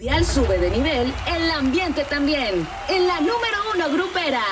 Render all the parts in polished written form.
Al sube de nivel, el ambiente también. En la número 1 grupera.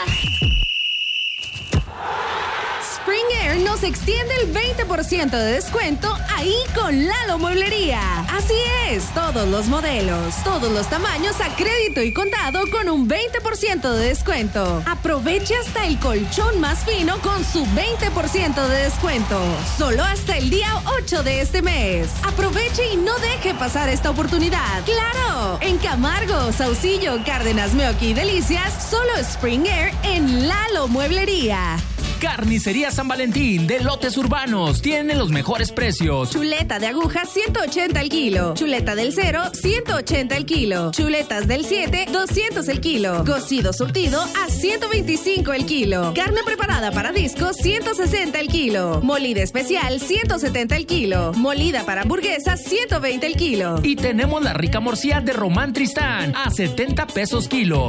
Spring Air nos extiende el 20% de descuento ahí con Lalo Mueblería. Así es, todos los modelos, todos los tamaños a crédito y contado con un 20% de descuento. Aproveche hasta el colchón más fino con su 20% de descuento. Solo hasta el día 8 de este mes. Aproveche y no deje pasar esta oportunidad. ¡Claro! En Camargo, Saucillo, Cárdenas, Meoqui y Delicias, solo Spring Air en Lalo Mueblería. Carnicería San Valentín de Lotes Urbanos. Tiene los mejores precios. Chuleta de aguja, 180 el kilo. Chuleta del 0, 180 el kilo. Chuletas del 7, 200 el kilo. Cocido surtido a 125 el kilo. Carne preparada para discos, 160 el kilo. Molida especial, 170 el kilo. Molida para hamburguesa, 120 el kilo. Y tenemos la rica morcilla de Román Tristán a 70 pesos kilo.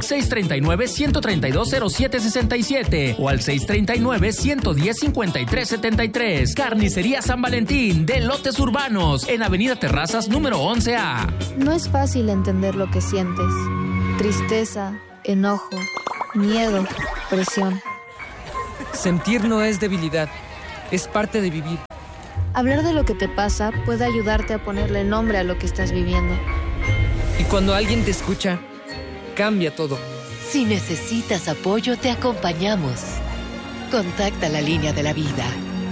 639-132-0767 o al 639-110-5373. Carnicería San Valentín de Lotes Urbanos en Avenida Terrazas número 11A. No es fácil entender lo que sientes. Tristeza, enojo, miedo, presión. Sentir no es debilidad, es parte de vivir. Hablar de lo que te pasa puede ayudarte a ponerle nombre a lo que estás viviendo. Y cuando alguien te escucha, cambia todo. Si necesitas apoyo, te acompañamos. Contacta la línea de la vida.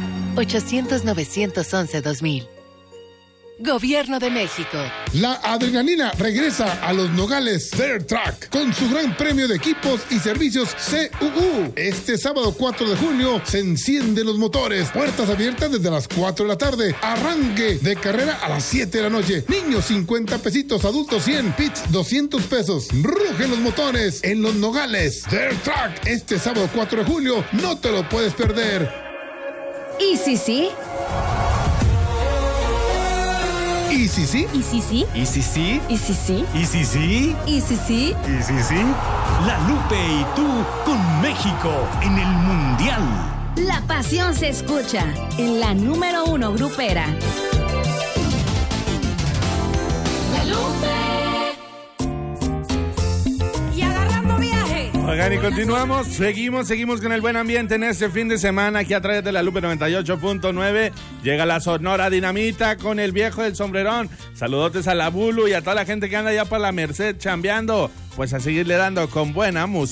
800-911-2000. Gobierno de México. La adrenalina regresa a Los Nogales Dirt Track con su gran premio de equipos y servicios CUU. Este sábado 4 de junio se encienden los motores. Puertas abiertas desde las 4 de la tarde. Arranque de carrera a las 7 de la noche. Niños 50 pesitos, adultos 100, pits 200 pesos. Rugen los motores en Los Nogales Dirt Track. Este sábado 4 de julio no te lo puedes perder. ¿Y si sí? ¿Y si sí? ¿Y si sí? ¿Y si sí? ¿Y si sí? ¿Y si sí? ¿Y si sí? ¿Y si sí? La Lupe y tú con México en el Mundial. La pasión se escucha en la número 1 grupera. La Lupe. Y agarrando viaje. Oigan, y continuamos, seguimos con el buen ambiente en este fin de semana aquí a través de la Lupe 98.9. Llega la Sonora Dinamita con el viejo del sombrerón. Saludotes a la Bulu y a toda la gente que anda allá para la Merced chambeando. Pues a seguirle dando con buena música.